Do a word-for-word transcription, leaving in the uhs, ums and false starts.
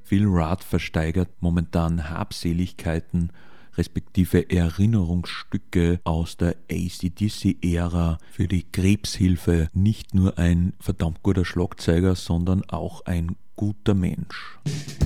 Phil Rudd versteigert momentan Habseligkeiten respektive Erinnerungsstücke aus der A C D C-Ära für die Krebshilfe. Nicht nur ein verdammt guter Schlagzeuger, sondern auch ein guter Mensch.